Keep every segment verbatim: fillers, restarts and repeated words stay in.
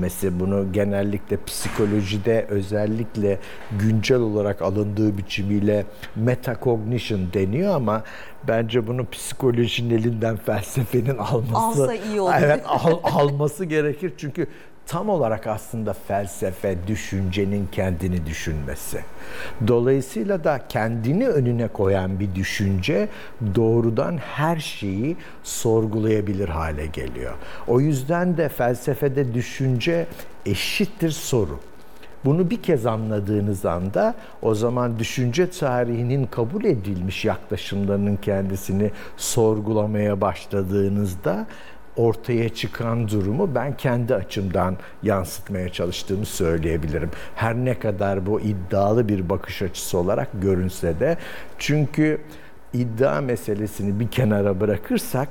düşünmesi, bunu genellikle psikolojide özellikle güncel olarak alındığı biçimiyle metacognition deniyor ama bence bunu psikolojinin elinden felsefenin alması, alsa iyi olur. Evet, al, alması gerekir çünkü tam olarak aslında felsefe düşüncenin kendini düşünmesi. Dolayısıyla da kendini önüne koyan bir düşünce doğrudan her şeyi sorgulayabilir hale geliyor. O yüzden de felsefede düşünce eşittir soru. Bunu bir kez anladığınız anda o zaman düşünce tarihinin kabul edilmiş yaklaşımlarının kendisini sorgulamaya başladığınızda ortaya çıkan durumu ben kendi açımdan yansıtmaya çalıştığımı söyleyebilirim. Her ne kadar bu iddialı bir bakış açısı olarak görünse de. Çünkü iddia meselesini bir kenara bırakırsak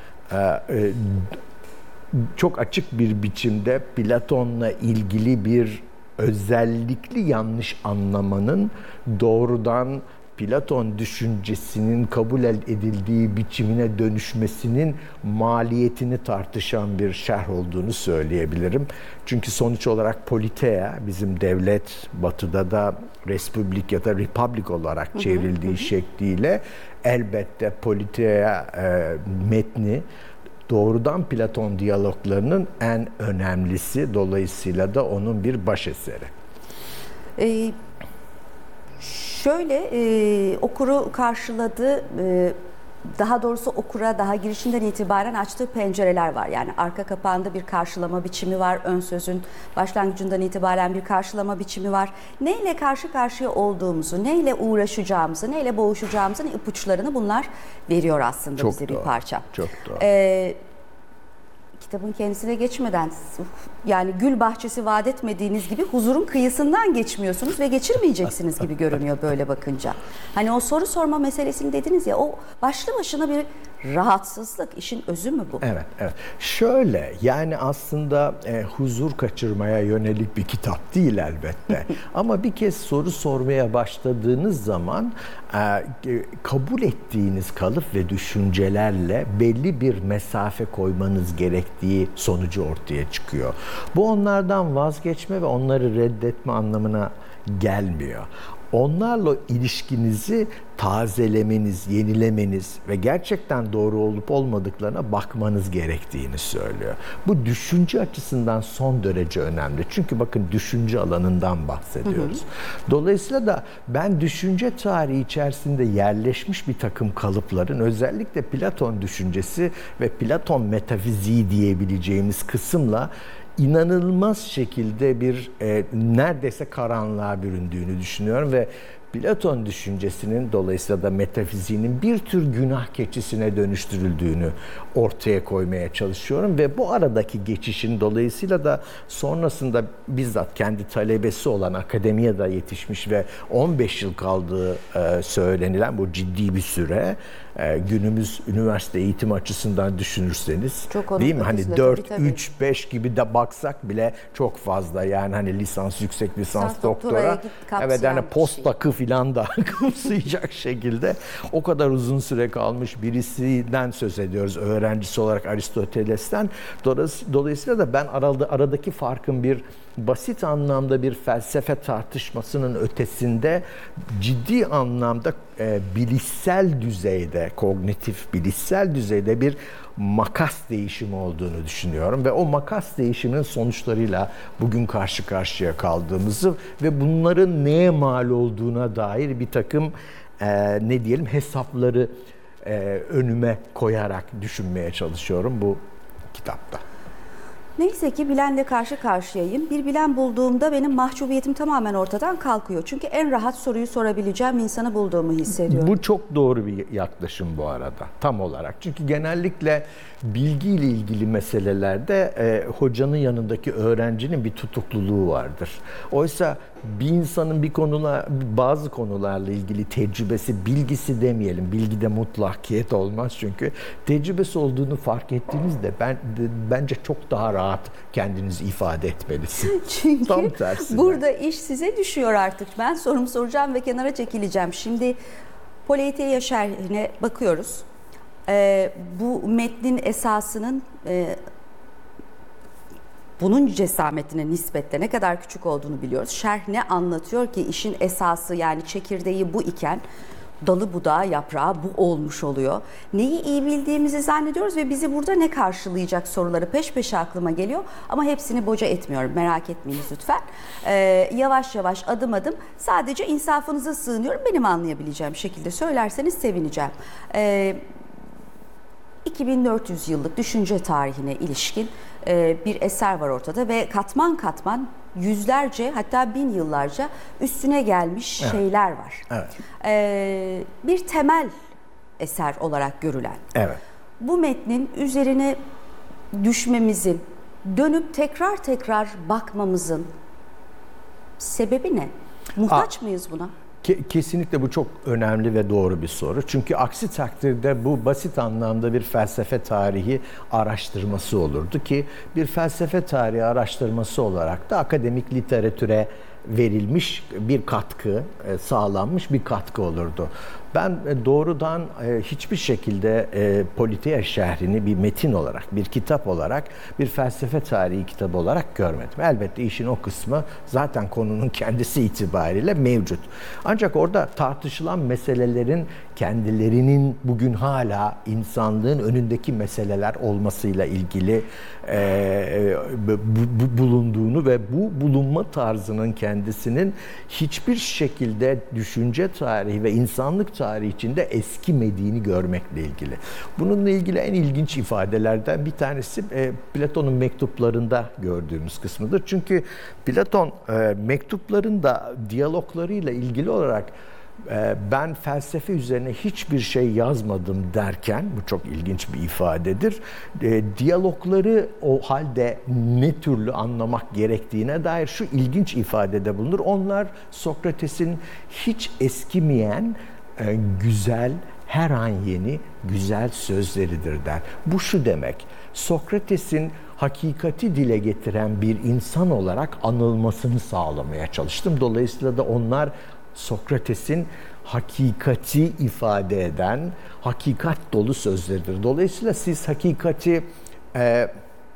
çok açık bir biçimde Platon'la ilgili bir özellikli yanlış anlamanın doğrudan Platon düşüncesinin kabul edildiği biçimine dönüşmesinin maliyetini tartışan bir şerh olduğunu söyleyebilirim. Çünkü sonuç olarak politeia, bizim devlet batıda da respublik ya da republic olarak çevrildiği hı hı. şekliyle elbette politeia e, metni doğrudan Platon diyaloglarının en önemlisi, dolayısıyla da onun bir başeseri. Ee, şöyle e, okuru karşıladığı, e, daha doğrusu okura daha girişinden itibaren açtığı pencereler var. Yani arka kapağında bir karşılama biçimi var, ön sözün başlangıcından itibaren bir karşılama biçimi var. Neyle karşı karşıya olduğumuzu, neyle uğraşacağımızı, neyle boğuşacağımızın ipuçlarını bunlar veriyor aslında çok bize doğru, bir parça. Çok doğru. Ee, kitabın kendisine geçmeden, yani gül bahçesi vaat etmediğiniz gibi huzurun kıyısından geçmiyorsunuz ve geçirmeyeceksiniz gibi görünüyor böyle bakınca. Hani o soru sorma meselesini dediniz ya, o başlı başına bir rahatsızlık, işin özü mü bu? Evet, evet. Şöyle, yani aslında e, huzur kaçırmaya yönelik bir kitap değil elbette. Ama bir kez soru sormaya başladığınız zaman e, kabul ettiğiniz kalıp ve düşüncelerle belli bir mesafe koymanız gerektiği sonucu ortaya çıkıyor. Bu onlardan vazgeçme ve onları reddetme anlamına gelmiyor. Onlarla ilişkinizi tazelemeniz, yenilemeniz ve gerçekten doğru olup olmadıklarına bakmanız gerektiğini söylüyor. Bu düşünce açısından son derece önemli. Çünkü bakın düşünce alanından bahsediyoruz. Hı hı. Dolayısıyla da ben düşünce tarihi içerisinde yerleşmiş bir takım kalıpların, özellikle Platon düşüncesi ve Platon metafiziği diyebileceğimiz kısımla inanılmaz şekilde bir e, neredeyse karanlığa büründüğünü düşünüyorum ve Platon düşüncesinin, dolayısıyla da metafiziğinin bir tür günah keçisine dönüştürüldüğünü ortaya koymaya çalışıyorum ve bu aradaki geçişin dolayısıyla da sonrasında bizzat kendi talebesi olan akademiye da yetişmiş ve on beş yıl kaldığı e, söylenilen bu ciddi bir süre. E, günümüz üniversite eğitimi açısından düşünürseniz, değil mi? Hani dört, üç, beş gibi de baksak bile çok fazla. Yani hani lisans, yüksek lisans, lisans doktora. Evet, yani postakı filan da kapsayacak şekilde o kadar uzun süre kalmış birisinden söz ediyoruz. Öğrencisi olarak Aristoteles'ten. Dolayısıyla da ben arada, aradaki farkın bir basit anlamda bir felsefe tartışmasının ötesinde ciddi anlamda e, bilişsel düzeyde, kognitif bilişsel düzeyde bir makas değişimi olduğunu düşünüyorum ve o makas değişiminin sonuçlarıyla bugün karşı karşıya kaldığımızı ve bunların neye mal olduğuna dair bir takım e, ne diyelim hesapları e, önüme koyarak düşünmeye çalışıyorum bu kitapta. Neyse ki bilenle karşı karşıyayım. Bir bilen bulduğumda benim mahcubiyetim tamamen ortadan kalkıyor. Çünkü en rahat soruyu sorabileceğim insanı bulduğumu hissediyorum. Bu çok doğru bir yaklaşım bu arada, tam olarak. Çünkü genellikle bilgiyle ilgili meselelerde e, hocanın yanındaki öğrencinin bir tutukluluğu vardır. Oysa bir insanın bir konula, bazı konularla ilgili tecrübesi, bilgisi demeyelim, bilgide mutlakiyet olmaz çünkü tecrübesi olduğunu fark ettiğinizde ben de, bence çok daha rahat kendinizi ifade etmelisiniz. Çünkü tam tersine. Burada iş size düşüyor artık. Ben sorumu soracağım ve kenara çekileceğim. Şimdi Politeia şerhine bakıyoruz. Ee, bu metnin esasının e, bunun cesametine nispetle ne kadar küçük olduğunu biliyoruz. Şerh ne anlatıyor ki işin esası, yani çekirdeği bu iken dalı budağı yaprağı bu olmuş oluyor. Neyi iyi bildiğimizi zannediyoruz ve bizi burada ne karşılayacak soruları peş peşe aklıma geliyor. Ama hepsini boca etmiyorum, merak etmeyiniz lütfen. Ee, yavaş yavaş, adım adım, sadece insafınıza sığınıyorum. Benim anlayabileceğim şekilde söylerseniz sevineceğim. Ee, iki bin dört yüz yıllık düşünce tarihine ilişkin e, bir eser var ortada ve katman katman yüzlerce, hatta bin yıllarca üstüne gelmiş evet. şeyler var. Evet. Ee, bir temel eser olarak görülen. Evet. Bu metnin üzerine düşmemizin, dönüp tekrar tekrar bakmamızın sebebi ne? Muhtaç Aa. mıyız buna? Kesinlikle bu çok önemli ve doğru bir soru. Çünkü aksi takdirde bu basit anlamda bir felsefe tarihi araştırması olurdu ki bir felsefe tarihi araştırması olarak da akademik literatüre verilmiş bir katkı, sağlanmış bir katkı olurdu. Ben doğrudan hiçbir şekilde Politeia şerhini bir metin olarak, bir kitap olarak, bir felsefe tarihi kitabı olarak görmedim. Elbette işin o kısmı zaten konunun kendisi itibariyle mevcut. Ancak orada tartışılan meselelerin kendilerinin bugün hala insanlığın önündeki meseleler olmasıyla ilgili e, bu, bu, bulunduğunu ve bu bulunma tarzının kendisinin hiçbir şekilde düşünce tarihi ve insanlık tarihi içinde eskimediğini görmekle ilgili. Bununla ilgili en ilginç ifadelerden bir tanesi e, Platon'un mektuplarında gördüğümüz kısmıdır. Çünkü Platon e, mektuplarında diyaloglarıyla ilgili olarak ben felsefe üzerine hiçbir şey yazmadım derken, bu çok ilginç bir ifadedir, diyalogları o halde ne türlü anlamak gerektiğine dair şu ilginç ifadede bulunur. Onlar Sokrates'in hiç eskimeyen, güzel, her an yeni, güzel sözleridir der. Bu şu demek, Sokrates'in hakikati dile getiren bir insan olarak anılmasını sağlamaya çalıştım. Dolayısıyla da onlar Sokrates'in hakikati ifade eden, hakikat dolu sözleridir. Dolayısıyla siz hakikati e,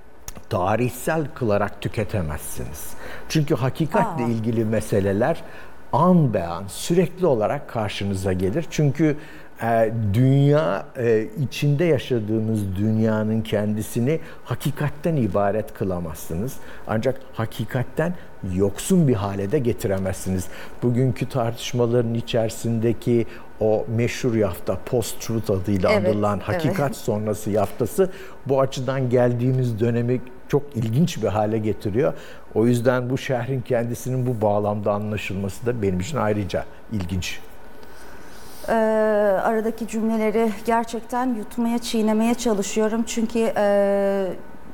tarihsel kılarak tüketemezsiniz. Çünkü hakikatle Aa. ilgili meseleler an be an sürekli olarak karşınıza gelir. Çünkü e, dünya, e, içinde yaşadığınız dünyanın kendisini hakikatten ibaret kılamazsınız. Ancak hakikatten yoksun bir hale de getiremezsiniz. Bugünkü tartışmaların içerisindeki o meşhur yafta, post-truth adıyla evet, anılan hakikat evet. sonrası yaftası bu açıdan geldiğimiz dönemi çok ilginç bir hale getiriyor. O yüzden bu şerhin kendisinin bu bağlamda anlaşılması da benim için ayrıca ilginç. Ee, aradaki cümleleri gerçekten yutmaya, çiğnemeye çalışıyorum. Çünkü e,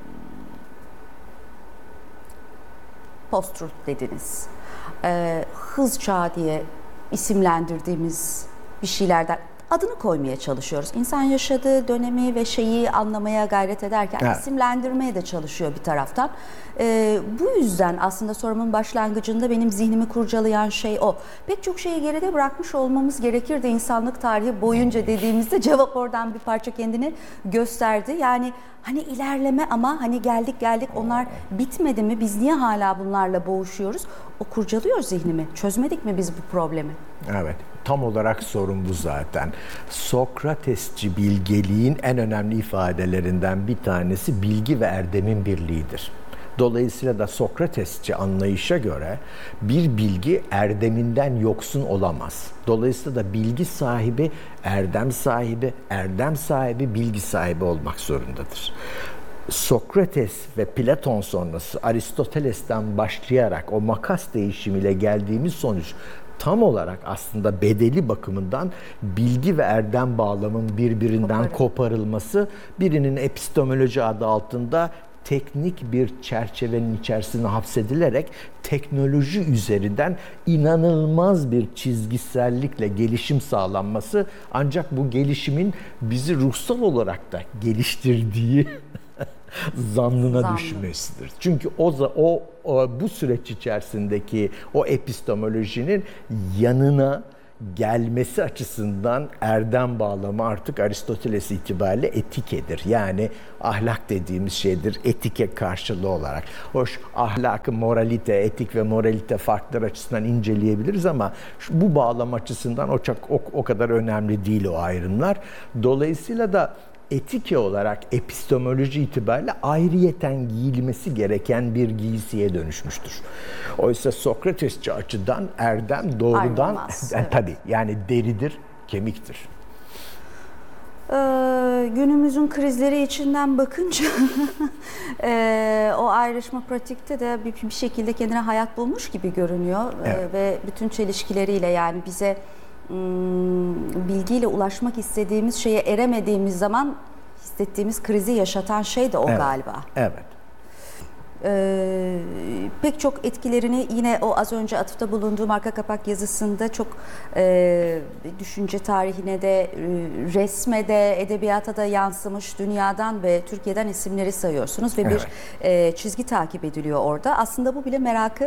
post-truth dediniz. Ee, hız çağı diye isimlendirdiğimiz bir şeylerden adını koymaya çalışıyoruz. İnsan yaşadığı dönemi ve şeyi anlamaya gayret ederken evet. isimlendirmeye de çalışıyor bir taraftan. Ee, bu yüzden aslında sorumun başlangıcında benim zihnimi kurcalayan şey o. Pek çok şeyi geride bırakmış olmamız gerekirdi insanlık tarihi boyunca dediğimizde cevap oradan bir parça kendini gösterdi. Yani hani ilerleme ama hani geldik geldik onlar bitmedi mi? Biz niye hala bunlarla boğuşuyoruz? O kurcalıyor zihnimi. Çözmedik mi biz bu problemi? Evet. Tam olarak sorun bu zaten. Sokratesçi bilgeliğin en önemli ifadelerinden bir tanesi bilgi ve erdemin birliğidir. Dolayısıyla da Sokratesçi anlayışa göre bir bilgi erdeminden yoksun olamaz. Dolayısıyla da bilgi sahibi erdem sahibi, erdem sahibi bilgi sahibi olmak zorundadır. Sokrates ve Platon sonrası Aristoteles'ten başlayarak o makas değişimiyle geldiğimiz sonuç tam olarak aslında bedeli bakımından bilgi ve erdem bağlamının birbirinden Koparım. koparılması, birinin epistemoloji adı altında teknik bir çerçevenin içerisine hapsedilerek teknoloji üzerinden inanılmaz bir çizgisellikle gelişim sağlanması, ancak bu gelişimin bizi ruhsal olarak da geliştirdiği zannına Zanlı. düşmesidir. Çünkü o, o, o bu süreç içerisindeki o epistemolojinin yanına gelmesi açısından erdem bağlamı artık Aristoteles itibariyle etikedir. Yani ahlak dediğimiz şeydir etike karşılığı olarak. Hoş ahlakı moralite, etik ve moralite farklar açısından inceleyebiliriz ama şu, bu bağlam açısından o, çok, o, o kadar önemli değil o ayrımlar. Dolayısıyla da etike olarak epistemoloji itibariyle ayrıyeten giyilmesi gereken bir giysiye dönüşmüştür. Oysa Sokratesçi açıdan erdem doğrudan Ayrılmaz, yani, evet. tabii yani deridir, kemiktir. Ee, günümüzün krizleri içinden bakınca e, o ayrışma pratikte de bir, bir şekilde kendine hayat bulmuş gibi görünüyor. Evet. Ee, ve bütün çelişkileriyle yani bize bilgiyle ulaşmak istediğimiz şeye eremediğimiz zaman hissettiğimiz krizi yaşatan şey de o Evet. galiba. Evet. Ee, pek çok etkilerini yine o az önce atıfta bulunduğum arka kapak yazısında çok e, düşünce tarihine de, e, resme de, edebiyata da yansımış dünyadan ve Türkiye'den isimleri sayıyorsunuz ve Evet. bir e, çizgi takip ediliyor orada. Aslında bu bile merakı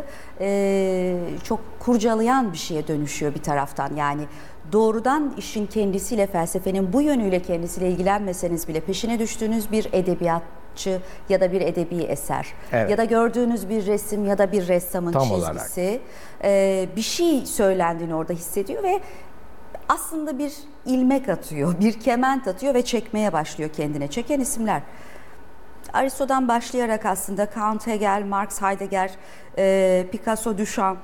e, çok kurcalayan bir şeye dönüşüyor bir taraftan. Yani doğrudan işin kendisiyle, felsefenin bu yönüyle kendisiyle ilgilenmeseniz bile peşine düştüğünüz bir edebiyat ya da bir edebi eser Evet. ya da gördüğünüz bir resim ya da bir ressamın Tam çizgisi e, bir şey söylendiğini orada hissediyor ve aslında bir ilmek atıyor, bir kement atıyor ve çekmeye başlıyor kendine. Çeken isimler. Aristo'dan başlayarak aslında Kant, Hegel, Marx, Heidegger, e, Picasso, Duchamp,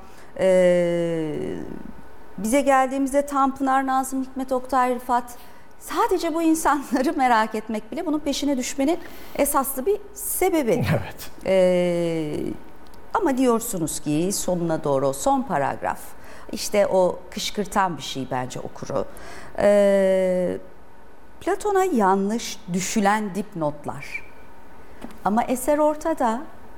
e, bize geldiğimizde Tanpınar, Nazım Hikmet, Oktay Rıfat, sadece bu insanları merak etmek bile bunun peşine düşmenin esaslı bir sebebi. Evet. Ee, ama diyorsunuz ki sonuna doğru son paragraf işte o kışkırtan bir şey bence okuru. Ee, Platon'a yanlış düşülen dipnotlar. Ama eser ortada.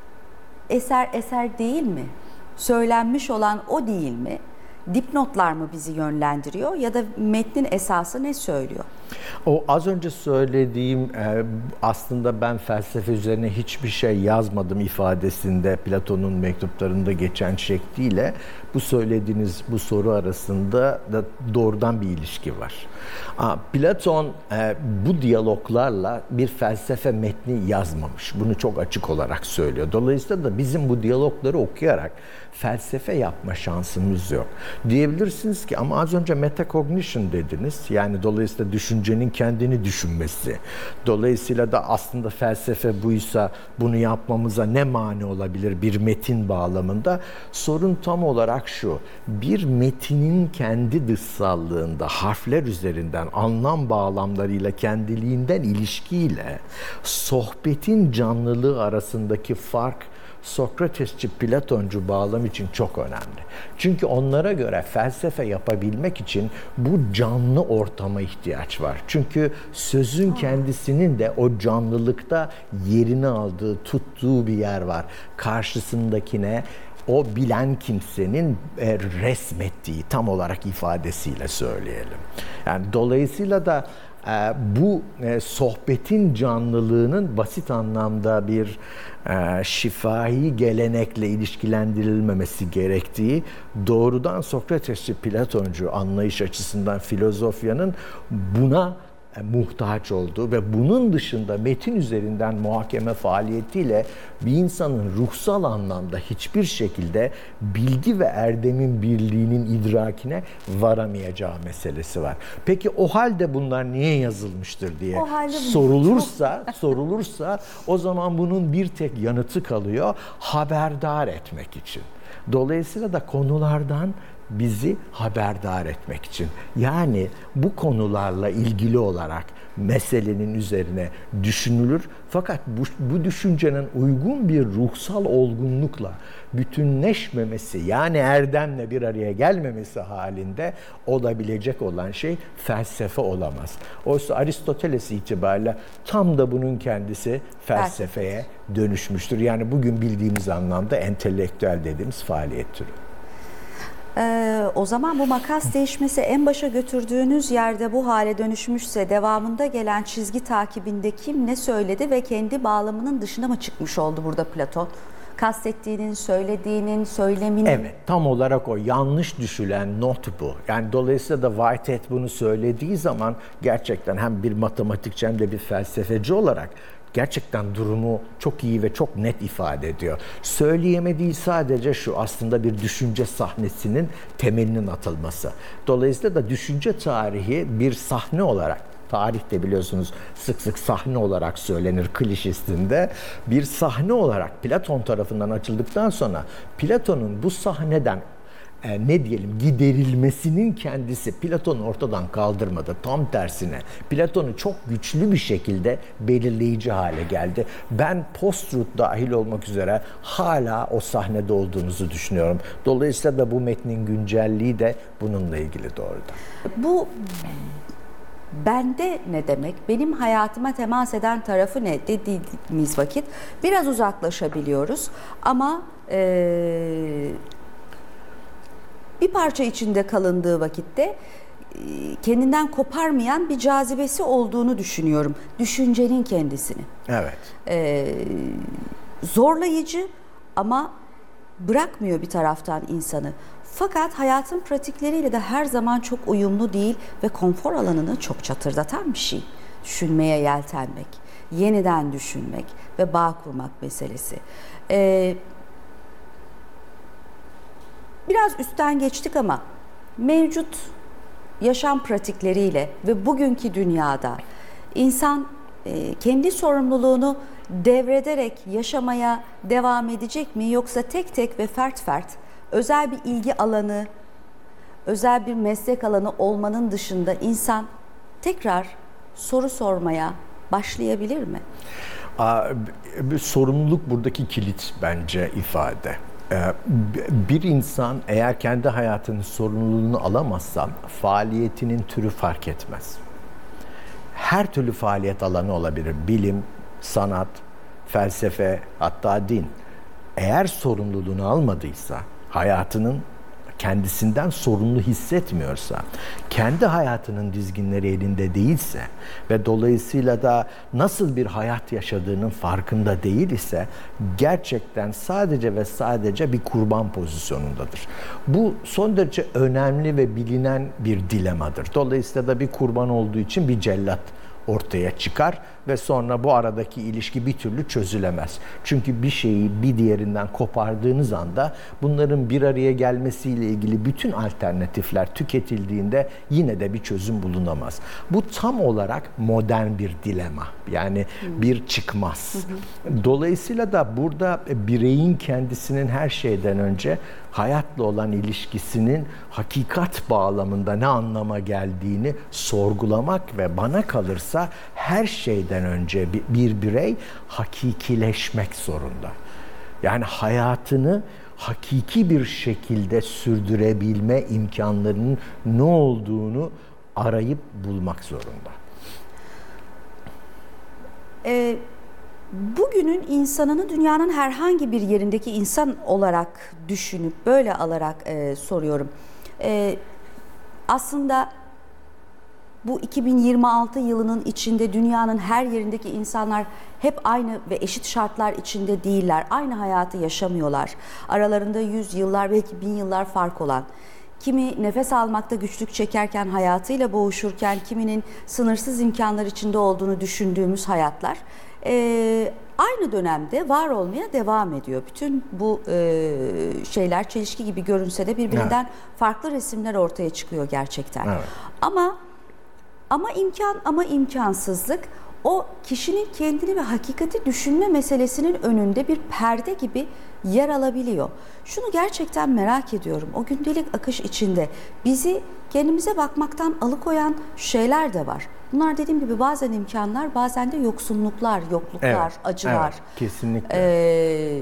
Eser eser değil mi? Söylenmiş olan o değil mi? Dipnotlar mı bizi yönlendiriyor ya da metnin esası ne söylüyor? O az önce söylediğim e, aslında ben felsefe üzerine hiçbir şey yazmadım ifadesinde Platon'un mektuplarında geçen şekliyle bu söylediğiniz bu soru arasında da doğrudan bir ilişki var. Platon e, bu diyaloglarla bir felsefe metni yazmamış. Bunu çok açık olarak söylüyor. Dolayısıyla da bizim bu diyalogları okuyarak felsefe yapma şansımız yok. Diyebilirsiniz ki ama az önce metacognition dediniz. Yani dolayısıyla düşüncenin kendini düşünmesi. Dolayısıyla da aslında felsefe buysa bunu yapmamıza ne mani olabilir bir metin bağlamında? Sorun tam olarak şu. Bir metinin kendi dışsallığında harfler üzerinden anlam bağlamlarıyla kendiliğinden ilişkiyle sohbetin canlılığı arasındaki fark Sokratesçi, Platoncu bağlam için çok önemli. Çünkü onlara göre felsefe yapabilmek için bu canlı ortama ihtiyaç var. Çünkü sözün kendisinin de o canlılıkta yerini aldığı, tuttuğu bir yer var. Karşısındakine o bilen kimsenin e, resmettiği tam olarak ifadesiyle söyleyelim. Yani dolayısıyla da e, bu e, sohbetin canlılığının basit anlamda bir e, şifahi gelenekle ilişkilendirilmemesi gerektiği doğrudan Sokratesçi Platoncu anlayış açısından filozofyanın buna muhtaç olduğu ve bunun dışında metin üzerinden muhakeme faaliyetiyle bir insanın ruhsal anlamda hiçbir şekilde bilgi ve erdemin birliğinin idrakine varamayacağı meselesi var. Peki o halde bunlar niye yazılmıştır diye sorulursa, sorulursa o zaman bunun bir tek yanıtı kalıyor: haberdar etmek için. Dolayısıyla da konulardan bizi haberdar etmek için. Yani bu konularla ilgili olarak meselenin üzerine düşünülür. Fakat bu, bu düşüncenin uygun bir ruhsal olgunlukla bütünleşmemesi, yani erdemle bir araya gelmemesi halinde olabilecek olan şey felsefe olamaz. Oysa Aristoteles itibariyle tam da bunun kendisi felsefeye dönüşmüştür. Yani bugün bildiğimiz anlamda entelektüel dediğimiz faaliyet türü. Ee, o zaman bu makas değişmesi en başa götürdüğünüz yerde bu hale dönüşmüşse devamında gelen çizgi takibinde kim ne söyledi ve kendi bağlamının dışına mı çıkmış oldu burada Platon? kastettiğinin, söylediğinin, söyleminin. Evet, tam olarak o yanlış düşülen not bu. Yani dolayısıyla da Whitehead bunu söylediği zaman gerçekten hem bir matematikçi hem de bir felsefeci olarak gerçekten durumu çok iyi ve çok net ifade ediyor. Söyleyemediği sadece şu, aslında bir düşünce sahnesinin temelinin atılması. Dolayısıyla da düşünce tarihi bir sahne olarak, tarihte biliyorsunuz sık sık sahne olarak söylenir klişesinde, bir sahne olarak Platon tarafından açıldıktan sonra Platon'un bu sahneden E, ne diyelim giderilmesinin kendisi Platon'u ortadan kaldırmadı. Tam tersine Platon'u çok güçlü bir şekilde belirleyici hale geldi. Ben post-truth dahil olmak üzere hala o sahnede olduğunuzu düşünüyorum. Dolayısıyla da bu metnin güncelliği de bununla ilgili doğrudan. Bu bende ne demek? Benim hayatıma temas eden tarafı ne dediğimiz vakit biraz uzaklaşabiliyoruz. Ama eee bir parça içinde kalındığı vakitte kendinden koparmayan bir cazibesi olduğunu düşünüyorum. Düşüncenin kendisini. Evet. Ee, zorlayıcı ama bırakmıyor bir taraftan insanı. Fakat hayatın pratikleriyle de her zaman çok uyumlu değil ve konfor alanını çok çatırdatan bir şey. Düşünmeye yeltenmek, yeniden düşünmek ve bağ kurmak meselesi. Ee, Biraz üstten geçtik ama mevcut yaşam pratikleriyle ve bugünkü dünyada insan e, kendi sorumluluğunu devrederek yaşamaya devam edecek mi? Yoksa tek tek ve fert fert özel bir ilgi alanı, özel bir meslek alanı olmanın dışında insan tekrar soru sormaya başlayabilir mi? Bir sorumluluk buradaki kilit bence ifade. Bir insan eğer kendi hayatının sorumluluğunu alamazsa faaliyetinin türü fark etmez. Her türlü faaliyet alanı olabilir. Bilim, sanat, felsefe, hatta din. Eğer sorumluluğunu almadıysa, hayatının kendisinden sorumlu hissetmiyorsa, kendi hayatının dizginleri elinde değilse ve dolayısıyla da nasıl bir hayat yaşadığının farkında değil ise gerçekten sadece ve sadece bir kurban pozisyonundadır. Bu son derece önemli ve bilinen bir dilemadır. Dolayısıyla da bir kurban olduğu için bir cellat ortaya çıkar ve sonra bu aradaki ilişki bir türlü çözülemez. Çünkü bir şeyi bir diğerinden kopardığınız anda bunların bir araya gelmesiyle ilgili bütün alternatifler tüketildiğinde yine de bir çözüm bulunamaz. Bu tam olarak modern bir dilema. Yani hmm. bir çıkmaz. Hmm. Dolayısıyla da burada bireyin kendisinin her şeyden önce hayatla olan ilişkisinin hakikat bağlamında ne anlama geldiğini sorgulamak ve bana kalırsa her şeyden önce bir birey hakikileşmek zorunda. Yani hayatını hakiki bir şekilde sürdürebilme imkanlarının ne olduğunu arayıp bulmak zorunda. Ee, bugünün insanını dünyanın herhangi bir yerindeki insan olarak düşünüp böyle alarak e, soruyorum. E, aslında bu iki bin yirmi altı yılının içinde dünyanın her yerindeki insanlar hep aynı ve eşit şartlar içinde değiller. Aynı hayatı yaşamıyorlar. Aralarında yüz yıllar belki bin yıllar fark olan. Kimi nefes almakta güçlük çekerken hayatıyla boğuşurken kiminin sınırsız imkanlar içinde olduğunu düşündüğümüz hayatlar e, aynı dönemde var olmaya devam ediyor. Bütün bu e, şeyler çelişki gibi görünse de birbirinden evet. farklı resimler ortaya çıkıyor gerçekten. Evet. Ama ama imkan ama imkansızlık o kişinin kendini ve hakikati düşünme meselesinin önünde bir perde gibi yer alabiliyor. Şunu gerçekten merak ediyorum. O gündelik akış içinde bizi kendimize bakmaktan alıkoyan şeyler de var. Bunlar dediğim gibi bazen imkanlar, bazen de yoksunluklar, yokluklar, evet, acılar. Evet, kesinlikle. Ee,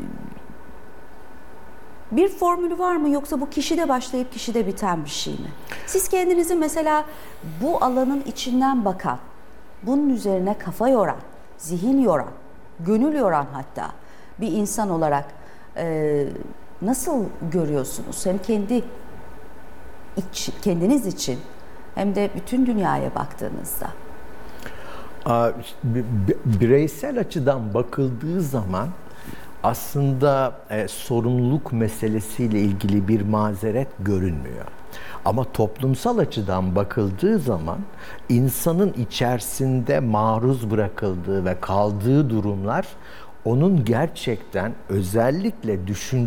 bir formülü var mı yoksa bu kişide başlayıp kişide biten bir şey mi? Siz kendinizi mesela bu alanın içinden bakan, bunun üzerine kafa yoran, zihin yoran, gönül yoran hatta bir insan olarak e, nasıl görüyorsunuz? Hem kendi iç, kendiniz için hem de bütün dünyaya baktığınızda. Bireysel açıdan bakıldığı zaman aslında e, sorumluluk meselesiyle ilgili bir mazeret görünmüyor. Ama toplumsal açıdan bakıldığı zaman insanın içerisinde maruz bırakıldığı ve kaldığı durumlar onun gerçekten özellikle düşünce